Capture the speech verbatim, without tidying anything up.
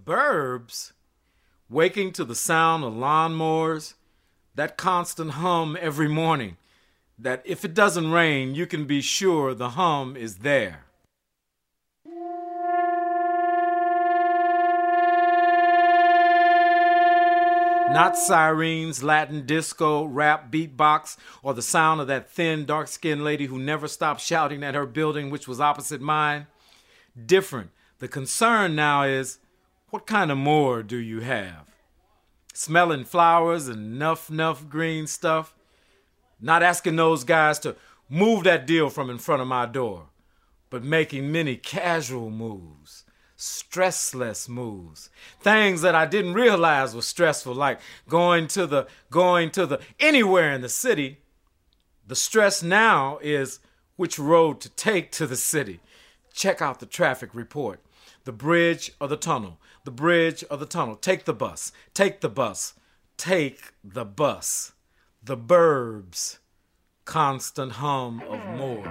burbs, waking to the sound of lawnmowers, that constant hum every morning, that if it doesn't rain, you can be sure the hum is there. Not sirens, Latin disco, rap, beatbox, or the sound of that thin, dark-skinned lady who never stopped shouting at her building, which was opposite mine. Different. The concern now is, what kind of more do you have? Smelling flowers and nuff, nuff green stuff? Not asking those guys to move that deal from in front of my door, but making many casual moves. Stressless moves, things that I didn't realize were stressful, like going to the going to the anywhere in the city. The stress now is which road to take to the city. Check out the traffic report. The bridge or the tunnel, the bridge or the tunnel. Take the bus, take the bus, take the bus. The burbs, constant hum of more.